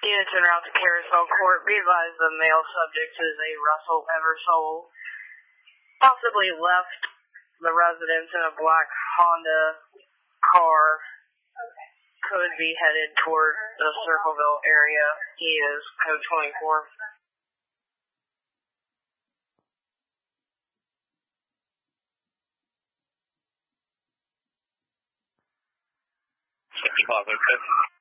Units en route to Carousel Court. Be advised the male subject is a Russell Eversole. Possibly left the residence in a black Honda car. Okay. Could be headed toward the Circleville area. He is code 24. 65, okay.